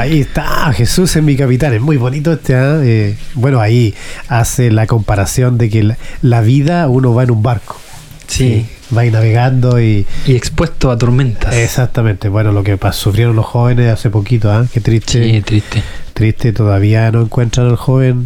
Ahí está, Jesús es mi capitán. Es muy bonito bueno, ahí hace la comparación de que la vida uno va en un barco. Sí. Va ahí navegando y expuesto a tormentas. Exactamente. Bueno, lo que sufrieron los jóvenes hace poquito, qué triste. Sí, triste. Triste, todavía no encuentran al joven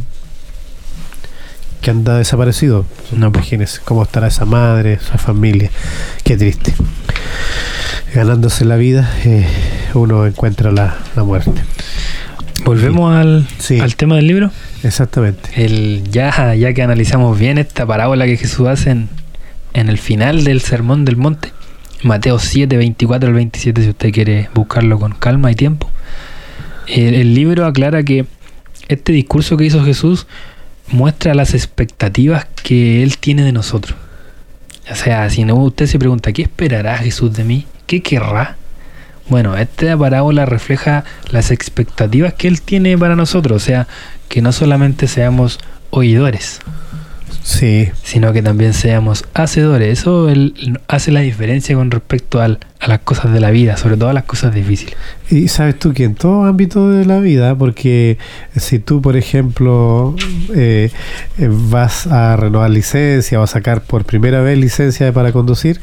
que anda desaparecido. No, imagínense cómo estará esa madre, esa familia. Qué triste. Ganándose la vida, uno encuentra la muerte. Volvemos al tema del libro. Exactamente. Ya que analizamos bien esta parábola que Jesús hace en el final del Sermón del Monte, Mateo 7, 24 al 27, si usted quiere buscarlo con calma y tiempo. El libro aclara que este discurso que hizo Jesús muestra las expectativas que Él tiene de nosotros. O sea, si usted se pregunta, ¿qué esperará Jesús de mí? ¿Qué querrá? Bueno, esta parábola refleja las expectativas que Él tiene para nosotros. O sea, que no solamente seamos oidores, sí, sino que también seamos hacedores. Eso hace la diferencia con respecto a las cosas de la vida, sobre todo a las cosas difíciles. Y sabes tú que en todo ámbito de la vida, porque si tú, por ejemplo, vas a renovar licencia o a sacar por primera vez licencia para conducir,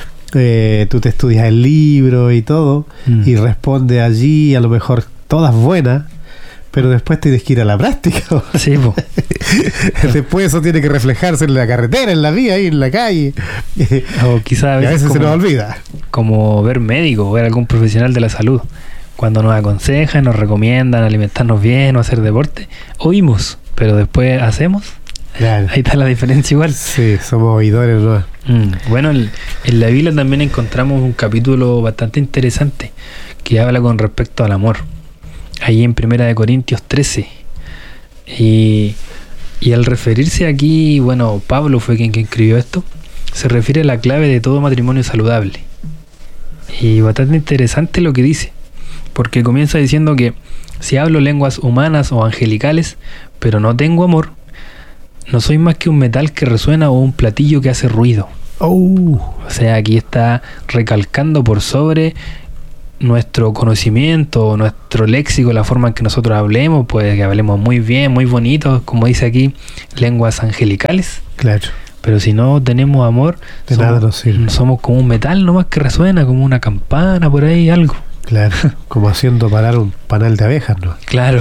tú te estudias el libro y todo, y responde allí, a lo mejor todas buenas, pero después tienes que ir a la práctica. Sí, po. Después eso tiene que reflejarse en la carretera, en la vía, ahí en la calle. O quizás a veces se nos olvida. Como ver médico, ver algún profesional de la salud. Cuando nos aconsejan, nos recomiendan alimentarnos bien o hacer deporte, oímos, pero después hacemos. Claro. Ahí está la diferencia igual. Sí, somos oidores, ¿no? Bueno, en la Biblia también encontramos un capítulo bastante interesante que habla con respecto al amor. Ahí en 1 Corintios 13. Y al referirse aquí, bueno, Pablo fue quien escribió esto, se refiere a la clave de todo matrimonio saludable. Y bastante interesante lo que dice, porque comienza diciendo que si hablo lenguas humanas o angelicales, pero no tengo amor, no soy más que un metal que resuena o un platillo que hace ruido. O sea, aquí está recalcando por sobre nuestro conocimiento, nuestro léxico, la forma en que nosotros hablemos, pues que hablemos muy bien, muy bonito, como dice aquí, lenguas angelicales. Claro. Pero si no tenemos amor, nada nos sirve. Somos como un metal nomás que resuena, como una campana por ahí, algo. Claro, como haciendo parar un panal de abejas, ¿no? Claro.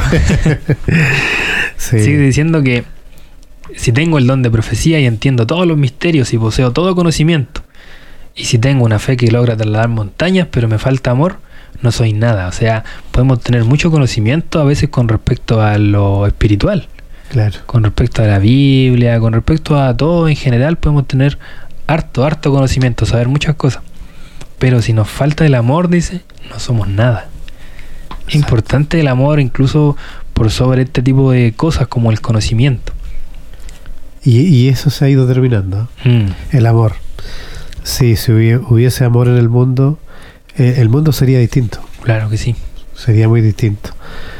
Sí. Sigue diciendo que si tengo el don de profecía y entiendo todos los misterios y poseo todo conocimiento, y si tengo una fe que logra trasladar montañas, pero me falta amor, no soy nada. O sea, podemos tener mucho conocimiento a veces con respecto a lo espiritual. Claro. Con respecto a la Biblia, con respecto a todo en general, podemos tener harto conocimiento, saber muchas cosas. Pero si nos falta el amor, dice, no somos nada. Es importante el amor incluso por sobre este tipo de cosas como el conocimiento. Y eso se ha ido terminando. El amor. Sí, si hubiese amor en el mundo sería distinto. Claro que sí. Sería muy distinto.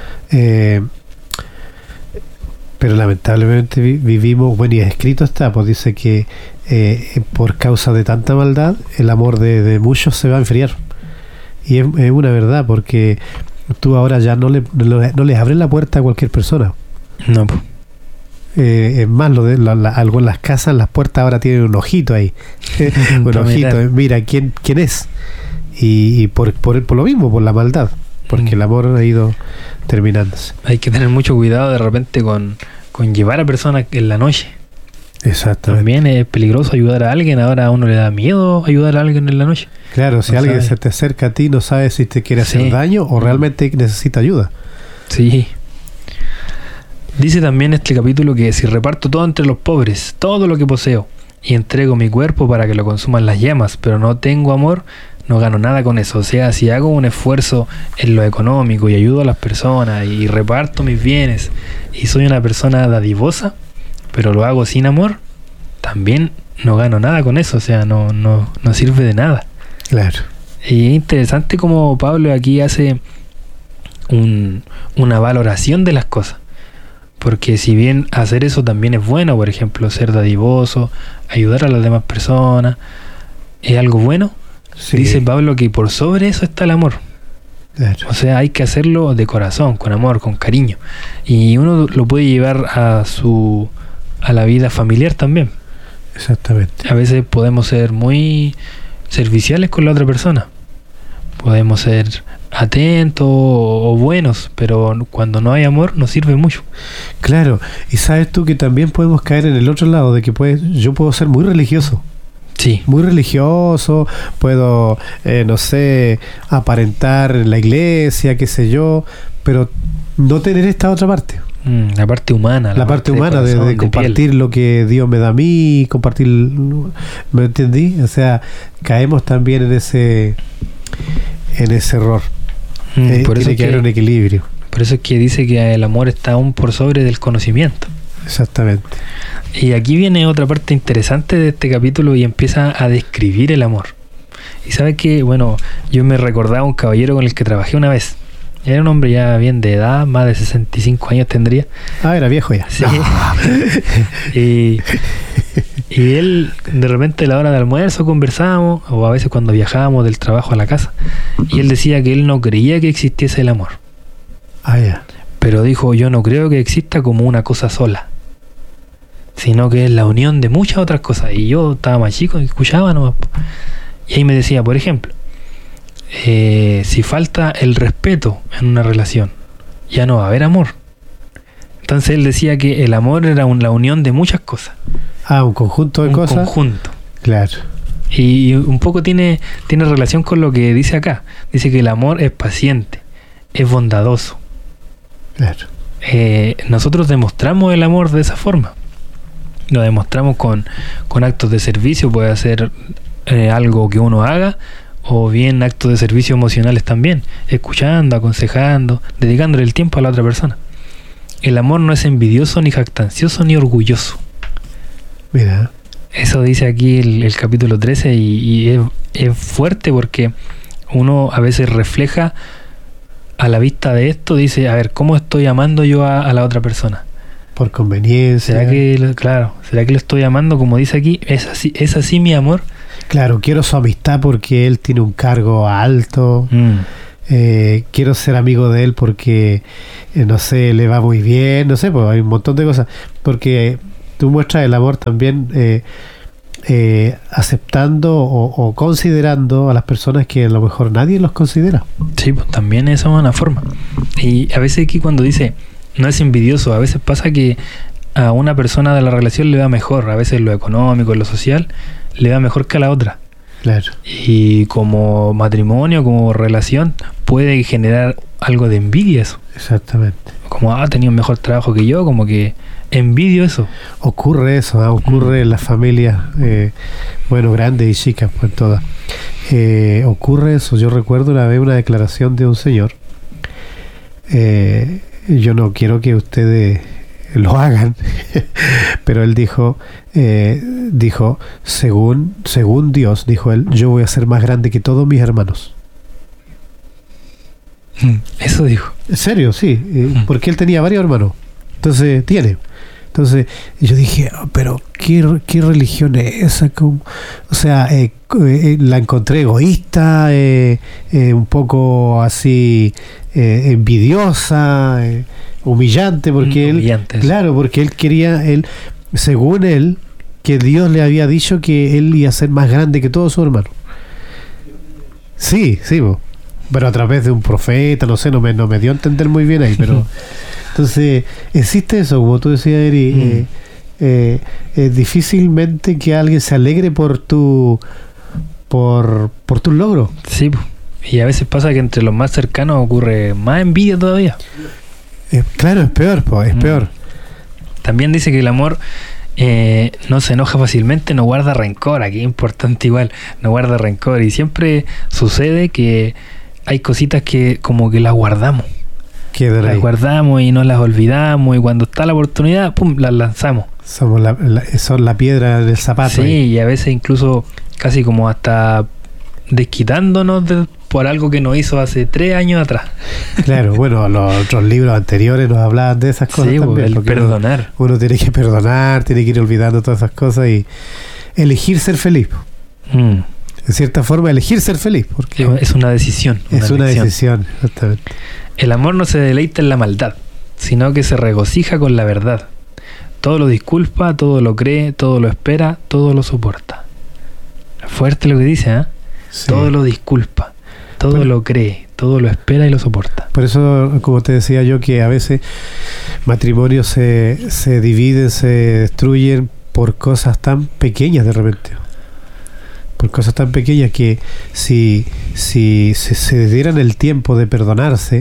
Pero lamentablemente vivimos, bueno, y escrito está, pues dice que por causa de tanta maldad, el amor de muchos se va a enfriar. Y es una verdad, porque tú ahora ya no les abres la puerta a cualquier persona. No, pues. Es más, algo en las casas, las puertas ahora tienen un ojito ahí. Un ojito, mira quién es. Y por lo mismo, por la maldad, porque el amor ha ido terminándose. Hay que tener mucho cuidado de repente con llevar a personas en la noche. Exactamente. También es peligroso ayudar a alguien. Ahora a uno le da miedo ayudar a alguien en la noche. Claro, si alguien se te acerca a ti, no sabes si te quiere hacer daño o realmente necesita ayuda. Sí. Dice también este capítulo que si reparto todo entre los pobres, todo lo que poseo, y entrego mi cuerpo para que lo consuman las llamas, pero no tengo amor, no gano nada con eso. O sea, si hago un esfuerzo en lo económico y ayudo a las personas y reparto mis bienes y soy una persona dadivosa, pero lo hago sin amor, también no gano nada con eso. O sea, no sirve de nada. Claro. Y es interesante como Pablo aquí hace una valoración de las cosas. Porque si bien hacer eso también es bueno, por ejemplo, ser dadivoso, ayudar a las demás personas, es algo bueno, sí. Dice Pablo que por sobre eso está el amor. Claro. O sea, hay que hacerlo de corazón, con amor, con cariño. Y uno lo puede llevar a la vida familiar también. Exactamente. A veces podemos ser muy serviciales con la otra persona. Podemos ser atentos o buenos, pero cuando no hay amor no sirve mucho. Claro, y sabes tú que también podemos caer en el otro lado, de que yo puedo ser muy religioso. Sí. Muy religioso, puedo, no sé, aparentar en la iglesia, qué sé yo, pero no tener esta otra parte. La parte humana. La parte humana de corazón, compartir lo que Dios me da a mí, compartir, ¿me entendí? O sea, caemos también en ese error. Por eso tiene que haber un equilibrio. Por eso es que dice que el amor está aún por sobre del conocimiento. Exactamente. Y aquí viene otra parte interesante de este capítulo y empieza a describir el amor. Y sabe que, bueno, yo me recordaba un caballero con el que trabajé una vez. Era un hombre ya bien de edad, más de 65 años tendría. Ah, era viejo ya. Sí. Y él, de repente a la hora de almuerzo conversábamos, o a veces cuando viajábamos del trabajo a la casa, y él decía que él no creía que existiese el amor. Ah, ya. Pero dijo, yo no creo que exista como una cosa sola, sino que es la unión de muchas otras cosas. Y yo estaba más chico y escuchaba nomás. Y ahí me decía, por ejemplo, si falta el respeto en una relación, ya no va a haber amor. Entonces él decía que el amor era la unión de muchas cosas. Ah, un conjunto de cosas. Un conjunto. Claro. Y un poco tiene relación con lo que dice acá. Dice que el amor es paciente, es bondadoso. Claro. Nosotros demostramos el amor de esa forma. Lo demostramos con actos de servicio. Puede ser algo que uno haga, o bien actos de servicio emocionales también, escuchando, aconsejando, dedicándole el tiempo a la otra persona. El amor no es envidioso, ni jactancioso, ni orgulloso. Mira. Eso dice aquí el capítulo 13 y es fuerte, porque uno a veces refleja a la vista de esto, dice, a ver, ¿cómo estoy amando yo a la otra persona? Por conveniencia. ¿Será que lo estoy amando como dice aquí? ¿Es así mi amor? Claro, quiero su amistad porque él tiene un cargo alto. Quiero ser amigo de él porque, no sé, le va muy bien. No sé, pues hay un montón de cosas. Porque tú muestras el amor también aceptando o considerando a las personas que a lo mejor nadie los considera. Sí, pues también esa es una forma. Y a veces aquí cuando dice no es envidioso, a veces pasa que a una persona de la relación le va mejor, a veces lo económico, lo social, le va mejor que a la otra. Claro. Y como matrimonio, como relación, puede generar algo de envidia eso. Exactamente. Como, tenía un mejor trabajo que yo, como que envidio eso. Ocurre eso, ocurre en las familias, grandes y chicas, pues todas. Ocurre eso. Yo recuerdo una vez una declaración de un señor. Yo no quiero que ustedes lo hagan, pero él dijo, según Dios, dijo él, yo voy a ser más grande que todos mis hermanos. Eso dijo. En serio, sí, porque él tenía varios hermanos. Entonces yo dije, pero ¿qué religión es esa? O sea, la encontré egoísta, un poco así envidiosa, humillante, porque porque él quería, según él, que Dios le había dicho que él iba a ser más grande que todos sus hermanos. Sí, pero a través de un profeta, no sé, no me dio a entender muy bien ahí, pero entonces existe eso, como tú decías, Eri, difícilmente que alguien se alegre por tu logro. Sí, y a veces pasa que entre los más cercanos ocurre más envidia todavía. Claro, es peor, es peor. También dice que el amor no se enoja fácilmente, no guarda rencor. Aquí es importante igual, no guarda rencor. Y siempre sucede que hay cositas que como que las guardamos. Las guardamos y no las olvidamos, y cuando está la oportunidad, ¡pum!, las lanzamos. Son la piedra del zapato. Sí, y a veces incluso casi como hasta desquitándonos por algo que nos hizo hace 3 años atrás. Claro, bueno, los otros libros anteriores nos hablaban de esas cosas, sí, también. El perdonar. Uno tiene que perdonar, tiene que ir olvidando todas esas cosas y elegir ser feliz. en cierta forma, elegir ser feliz. Porque es una decisión. Es una decisión, exactamente. El amor no se deleita en la maldad, sino que se regocija con la verdad. Todo lo disculpa, todo lo cree, todo lo espera, todo lo soporta. Fuerte lo que dice, ¿eh? Sí. Todo lo disculpa, todo lo cree, todo lo espera y lo soporta. Por eso, como te decía yo, que a veces matrimonios se dividen, se destruyen por cosas tan pequeñas de repente. Por cosas tan pequeñas que si se dieran el tiempo de perdonarse,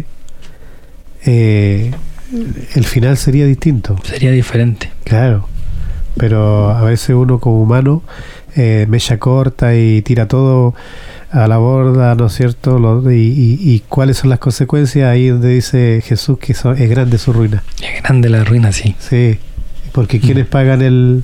el final sería distinto. Sería diferente. Claro. Pero a veces uno como humano mecha corta y tira todo a la borda, ¿no es cierto? Y cuáles son las consecuencias, ahí donde dice Jesús que es grande su ruina. Es grande la ruina, sí. Sí, porque ¿quiénes pagan el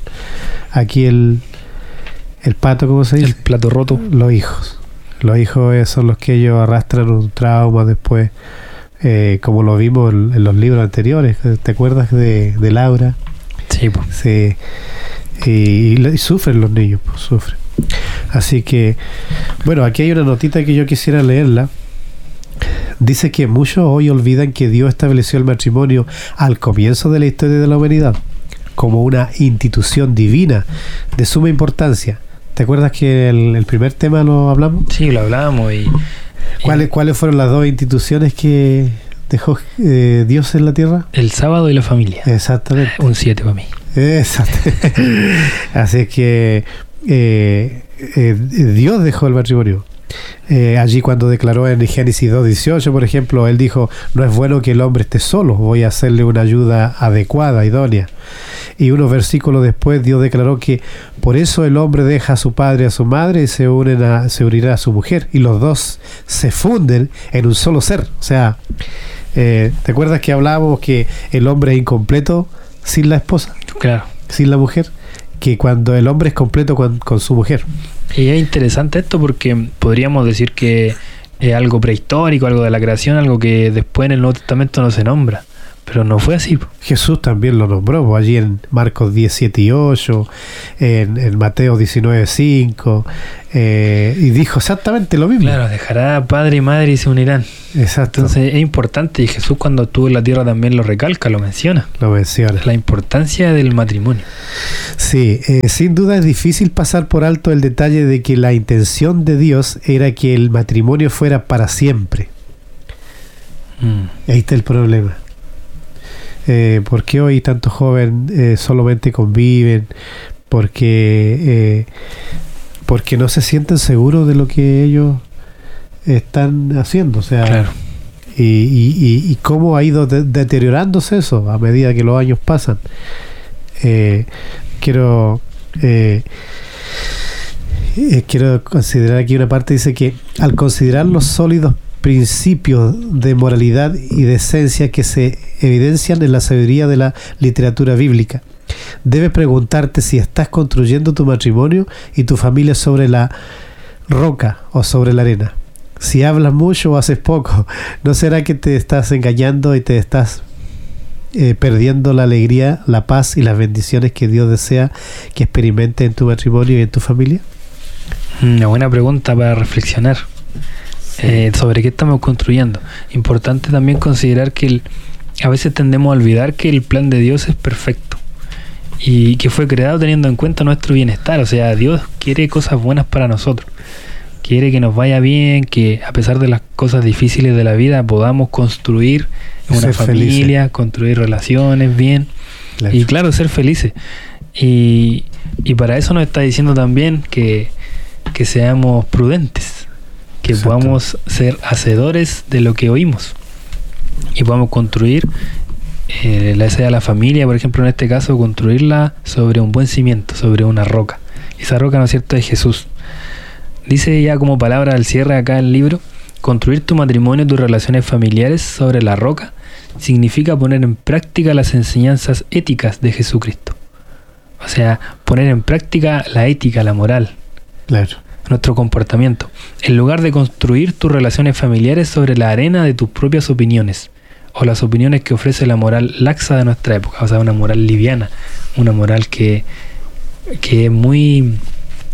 pato, ¿cómo se dice? El plato roto. Los hijos. Los hijos son los que ellos arrastran un trauma después, como lo vimos en los libros anteriores. ¿Te acuerdas de Laura? Sí, pues. Sí. Y sufren los niños, pues sufren. Así que, bueno, aquí hay una notita que yo quisiera leerla. Dice que muchos hoy olvidan que Dios estableció el matrimonio al comienzo de la historia de la humanidad como una institución divina de suma importancia. ¿Te acuerdas que el primer tema lo hablamos? Sí, lo hablábamos. ¿Cuáles fueron las dos instituciones que dejó Dios en la tierra? El sábado y la familia. Exactamente. Un 7 para mí. Exacto. Así que Dios dejó el matrimonio. Allí cuando declaró en Génesis 2:18, por ejemplo, él dijo: no es bueno que el hombre esté solo, voy a hacerle una ayuda adecuada, idónea. Y unos versículos después Dios declaró que por eso el hombre deja a su padre y a su madre y se unirá a su mujer, y los dos se funden en un solo ser. O sea, ¿te acuerdas que hablábamos que el hombre es incompleto sin la esposa? Claro. Sin la mujer, que cuando el hombre es completo con su mujer. Y es interesante esto porque podríamos decir que es algo prehistórico, algo de la creación, algo que después en el Nuevo Testamento no se nombra. Pero no fue así. Jesús también lo nombró, allí en Marcos 10:7-8, en Mateo 19:5, y dijo exactamente lo mismo. Claro, dejará padre y madre y se unirán. Exacto. Entonces es importante, y Jesús cuando estuvo en la tierra también lo recalca, lo menciona. La importancia del matrimonio. Sí, sin duda es difícil pasar por alto el detalle de que la intención de Dios era que el matrimonio fuera para siempre. Ahí está el problema. ¿Por qué hoy tantos jóvenes solamente conviven? Porque no se sienten seguros de lo que ellos están haciendo. O sea, claro. y cómo ha ido deteriorándose eso a medida que los años pasan. Quiero considerar aquí una parte. Dice que al considerar los sólidos principios de moralidad y decencia que se evidencian en la sabiduría de la literatura bíblica, debes preguntarte si estás construyendo tu matrimonio y tu familia sobre la roca o sobre la arena. Si hablas mucho o haces poco, ¿no será que te estás engañando y te estás perdiendo la alegría, la paz y las bendiciones que Dios desea que experimentes en tu matrimonio y en tu familia? Una buena pregunta para reflexionar. Sobre qué estamos construyendo. Importante también considerar que a veces tendemos a olvidar que el plan de Dios es perfecto y que fue creado teniendo en cuenta nuestro bienestar. O sea, Dios quiere cosas buenas para nosotros, quiere que nos vaya bien, que a pesar de las cosas difíciles de la vida podamos construir una familia, felices, construir relaciones bien, claro. Y claro, ser felices. Y para eso nos está diciendo también que seamos prudentes, que Exacto. podamos ser hacedores de lo que oímos y podamos construir la familia, por ejemplo, en este caso, construirla sobre un buen cimiento, sobre una roca. Esa roca, ¿no es cierto?, es Jesús. Dice ya como palabra al cierre acá en el libro: construir tu matrimonio y tus relaciones familiares sobre la roca significa poner en práctica las enseñanzas éticas de Jesucristo. O sea, poner en práctica la ética, la moral. Claro. Nuestro comportamiento, en lugar de construir tus relaciones familiares sobre la arena de tus propias opiniones o las opiniones que ofrece la moral laxa de nuestra época. O sea, una moral liviana, una moral que es muy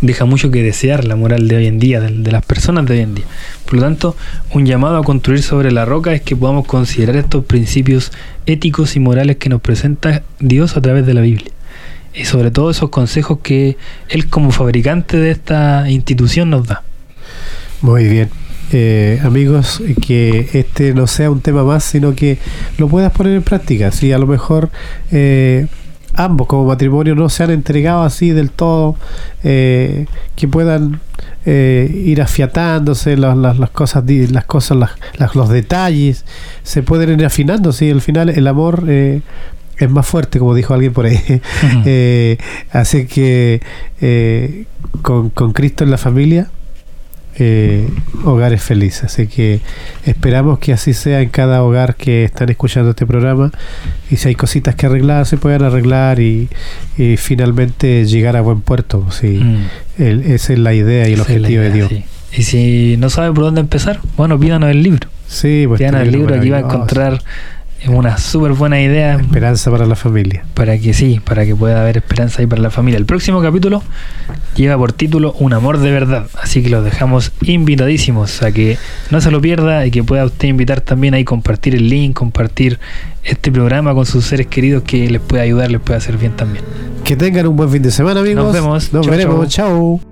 deja mucho que desear la moral de hoy en día, de las personas de hoy en día. Por lo tanto, un llamado a construir sobre la roca es que podamos considerar estos principios éticos y morales que nos presenta Dios a través de la Biblia. Y sobre todo esos consejos que Él como fabricante de esta institución nos da. Muy bien. Amigos, que este no sea un tema más, sino que lo puedas poner en práctica. Si a lo mejor ambos como matrimonio no se han entregado así del todo, que puedan ir afiatándose las cosas, los detalles, se pueden ir afinando. Si al final el amor es más fuerte, como dijo alguien por ahí. Así que con Cristo en la familia, hogares felices. Así que esperamos que así sea en cada hogar que están escuchando este programa, y si hay cositas que arreglar, se puedan arreglar y finalmente llegar a buen puerto. Sí, esa es la idea y el objetivo de Dios. Sí. Y si no sabe por dónde empezar, bueno, pídanos el libro. Sí, pues pídanos el libro, aquí va a encontrar una súper buena idea. Esperanza para la familia. Para que pueda haber esperanza ahí para la familia. El próximo capítulo lleva por título Un amor de verdad. Así que los dejamos invitadísimos a que no se lo pierda y que pueda usted invitar también ahí, compartir el link, compartir este programa con sus seres queridos, que les pueda ayudar, les pueda hacer bien también. Que tengan un buen fin de semana, amigos. Nos vemos. Nos veremos. Chao.